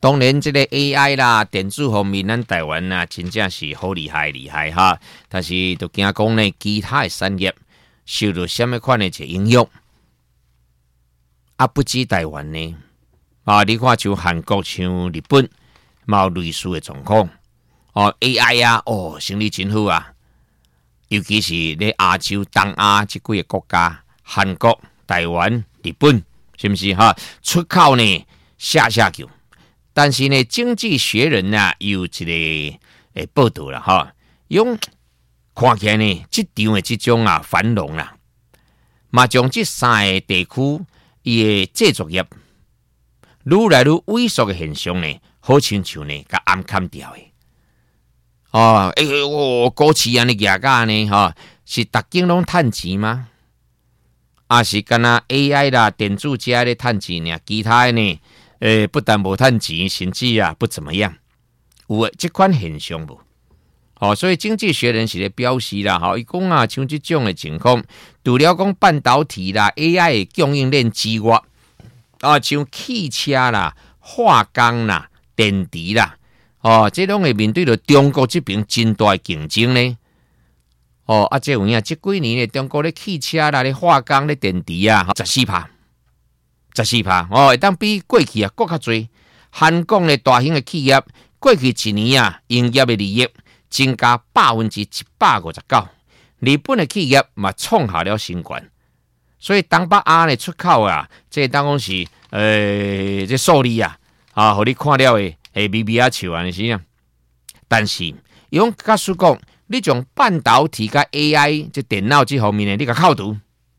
当然，这个 AI 啦，电子方面，咱台湾啊，真正是好厉害哈。但是，就惊讲呢，其他的产业受到什么款的一个影响？啊，不止台湾呢，啊，你看像韩国、像日本，嘛有类似的状况。哦 ，AI 啊，哦，生意真好啊，尤其是咧亚洲、东亚这几个国家，韩国、台湾、日本，是不是哈？出口呢下叫。但是呢，《经济学人》啊有一个报道啦，哈，用看起来呢，这场的这种啊繁荣啦，嘛将这三个地区伊的制作业愈来愈萎缩的现象呢，好亲像呢，甲暗砍掉的。哦，股市安尼压价呢，哈，是逐间拢趁钱吗？啊，是干那 AI 啦，电子家咧趁钱呢，其他的呢？不但无趁钱，甚至啊不怎么样，有这款现象无？哦，所以经济学人是咧表示啦，伊讲啊，像这种的情况，除了讲半导体啦、AI 的供应链之外，啊，像汽车啦、化工啦、电池啦，哦，这拢会面对着中国这边真大的竞争呢。哦，啊，这有影，这几年咧，中国咧汽车啦、咧化工、咧电池啊，14%。14%哦，会当比过去啊更较多。韩国的大型的企业，过去一年啊，营业的利益增加159%。日本的企业嘛创下了新高，所以东北亚的出口啊，这当讲是这数字啊，互你看了的微微啊笑安尼是啊。但是用假使讲，你从半导体甲 AI 这电脑这方面的，你甲扣除。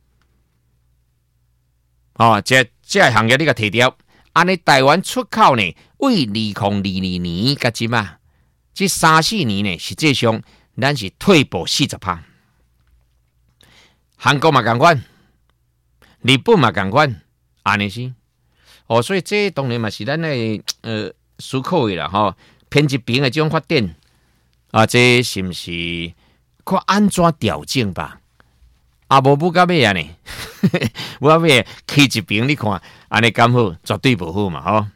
哦，这个行业你甲提掉，安尼台湾出口呢，为2022年甲即嘛，这3-4年呢，实际上咱是退步40%。韩国嘛同款，日本嘛同款，安尼是。哦，所以这当然嘛是咱的思考的啦，吼，偏一边的这种发展啊，这是不是看安怎调整吧？啊，无不到尾啊呢，我尾去一边你看，安尼刚好绝对不好嘛，吼。